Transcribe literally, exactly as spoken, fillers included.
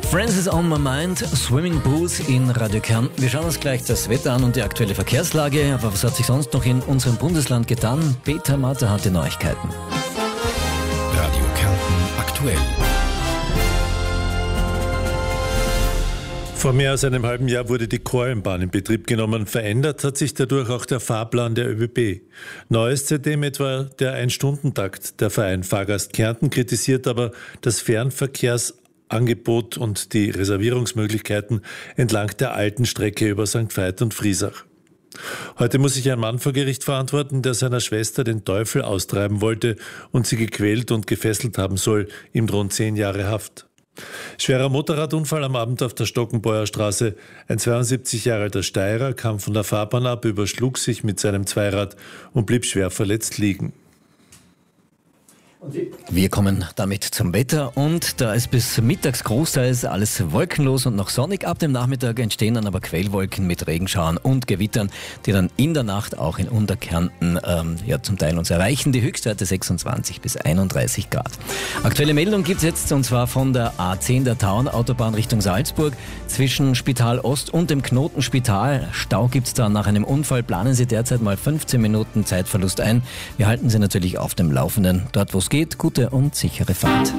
Francis on my mind, Swimming Pools in Radio Kärnten. Wir schauen uns gleich das Wetter an und die aktuelle Verkehrslage. Aber was hat sich sonst noch in unserem Bundesland getan? Peter Marter hat die Neuigkeiten. Radio Kärnten aktuell. Vor mehr als einem halben Jahr wurde die Koralmbahn in Betrieb genommen. Verändert hat sich dadurch auch der Fahrplan der ÖBB. Neu ist seitdem etwa der Ein-Stunden-Takt. Der Verein Fahrgast Kärnten kritisiert aber das Fernverkehrsangebot und die Reservierungsmöglichkeiten entlang der alten Strecke über Sankt Veit und Friesach. Heute muss sich ein Mann vor Gericht verantworten, der seiner Schwester den Teufel austreiben wollte und sie gequält und gefesselt haben soll. Ihm drohen zehn Jahre Haft. Schwerer Motorradunfall am Abend auf der Stockenbauer Straße. Ein zweiundsiebzig Jahre alter Steirer kam von der Fahrbahn ab, überschlug sich mit seinem Zweirad und blieb schwer verletzt liegen. Wir kommen damit zum Wetter und da ist bis mittags großteils alles wolkenlos und noch sonnig. Ab dem Nachmittag entstehen dann aber Quellwolken mit Regenschauern und Gewittern, die dann in der Nacht auch in Unterkärnten ähm, ja, zum Teil uns erreichen. Die Höchstwerte sechsundzwanzig bis einunddreißig Grad. Aktuelle Meldung gibt es jetzt und zwar von der A zehn der Tauern-Autobahn Richtung Salzburg zwischen Spital Ost und dem Knotenspital. Stau gibt es da nach einem Unfall. Planen Sie derzeit mal fünfzehn Minuten Zeitverlust ein. Wir halten Sie natürlich auf dem Laufenden. Dort, wo es geht, gute und sichere Fahrt.